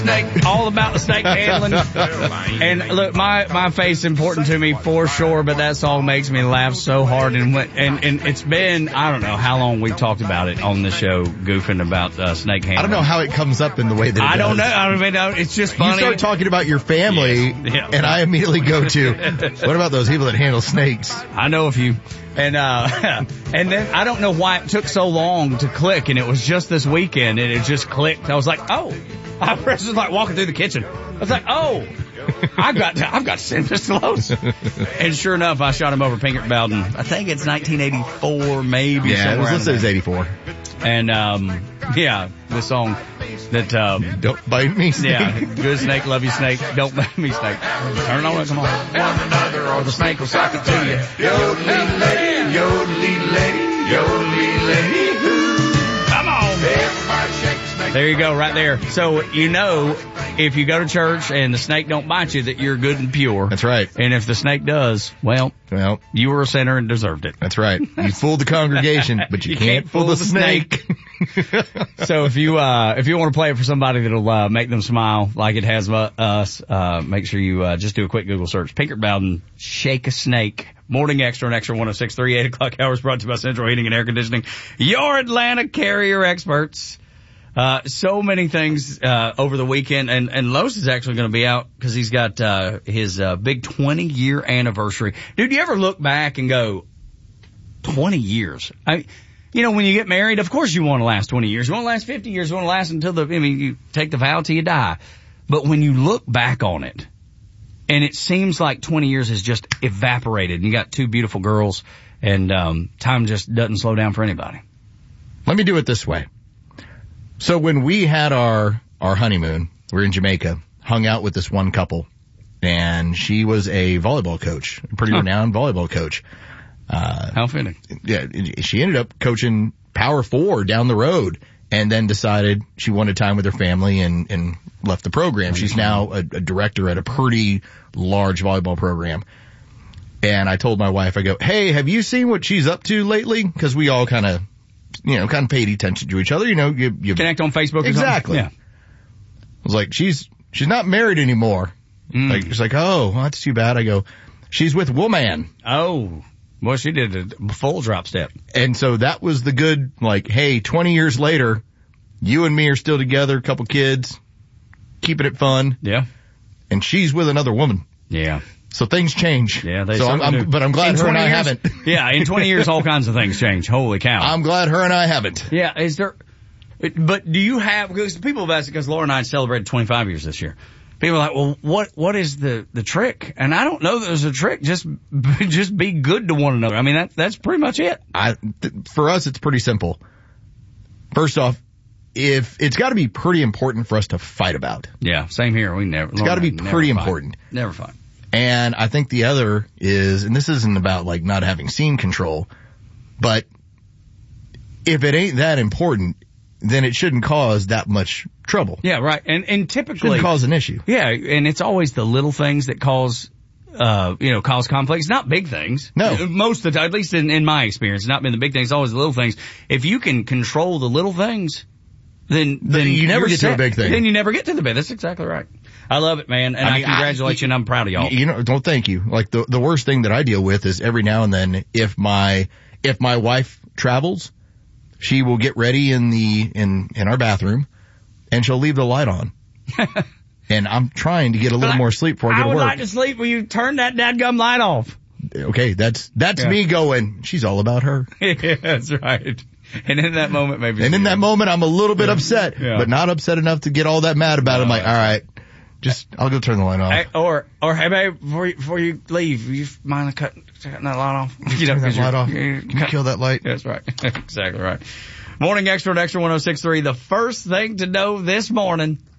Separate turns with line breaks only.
Snake, all about the snake handling. And look, my face important to me for sure, but that song makes me laugh so hard. And it's been, I don't know how long we've talked about it on the show, goofing about snake handling.
I don't know how it comes up in the way that it does.
I don't know. I mean, it's just funny.
You start talking about your family, and I immediately go to, what about those people that handle snakes?
I know a few. And then I don't know why it took so long to click, and it was just this weekend, and it just clicked. I was like, oh. I was just like walking through the kitchen. I was like, oh, I've got to send this to Lowe's. And sure enough, I shot him over Pinkert Bowden. I think it's 1984, maybe.
Yeah, let's say it's 84.
And, the song that,
don't bite me, snake.
Yeah, good snake, love you, snake. Don't bite me, snake. Turn it on, come on. One another, or the snake will sock it to you. Yodeling lady, yodeling lady, yodeling lady, hoo. Come on. Everybody shake the snake. There you go, right there. So, if you go to church and the snake don't bite you, that you're good and pure.
That's right.
And if the snake does, well, you were a sinner and deserved it.
That's right. You fooled the congregation, but you can't fool the snake.
So if you want to play it for somebody that'll make them smile like it has us, make sure you just do a quick Google search. Pinkert Bowden, Shake a Snake. Morning Extra and Extra 106.3, 8 o'clock hours brought to you by Central Heating and Air Conditioning. Your Atlanta Carrier experts. So many things over the weekend, and Lowe's is actually going to be out because he's got his big 20-year anniversary. Dude, you ever look back and go, 20 years? When you get married, of course you want to last 20 years. You want to last 50 years. You want to last until you take the vow till you die. But when you look back on it, and it seems like 20 years has just evaporated, and you got two beautiful girls, and time just doesn't slow down for anybody.
Let me do it this way. So when we had our honeymoon, we were in Jamaica, hung out with this one couple, and she was a volleyball coach, a pretty renowned volleyball coach.
How fitting.
Yeah, she ended up coaching Power 4 down the road, and then decided she wanted time with her family and left the program. She's now a director at a pretty large volleyball program. And I told my wife, I go, hey, have you seen what she's up to lately? Because we all kind of paid attention to each other. You
connect on Facebook or
exactly.
something? Yeah.
I was like, she's not married anymore. She's like, oh, well, that's too bad. I go, she's with Woman.
Oh, well, she did a full drop step.
And so that was the good, hey, 20 years later, you and me are still together, a couple kids, keeping it fun.
Yeah.
And she's with another woman.
Yeah.
So things change.
Yeah, they
so
do.
But I'm glad her and I haven't.
Yeah, in 20 years, all kinds of things change. Holy cow.
I'm glad her and I haven't.
Yeah, but do you have, because people have asked, because Laura and I celebrated 25 years this year. People are like, well, what is the trick? And I don't know that there's a trick. Just be good to one another. I mean, that's pretty much it.
For us, it's pretty simple. First off, if it's got to be pretty important for us to fight about.
Yeah, same here.
It's got to be pretty important.
Never fight.
And I think the other is, and this isn't about not having scene control, but if it ain't that important, then it shouldn't cause that much trouble.
Yeah, right. And typically
shouldn't cause an issue.
Yeah, and it's always the little things that cause conflicts, not big things.
No.
Most of the time, at least in my experience, it's not been the big things, it's always the little things. If you can control the little things, then
you never get to a big thing.
Then you never get to the big. That's exactly right. I love it, man, and I congratulate you, and I'm proud of y'all.
Don't thank you. The worst thing that I deal with is every now and then, if my wife travels, she will get ready in our bathroom, and she'll leave the light on. And I'm trying to get a little more sleep before I go to work.
I would like to sleep when you turn that dadgum light off.
Okay, that's me going, she's all about her.
Yeah, that's right. And in that moment,
I'm a little bit upset, but not upset enough to get all that mad about it. I'm like, all right, I'll go turn the light off.
Hey, or hey, babe, before you leave, you mind cutting that light off?
Turn that light off. Can you kill that light?
That's right. Exactly right. Morning Extra at Extra 106.3. The first thing to know this morning,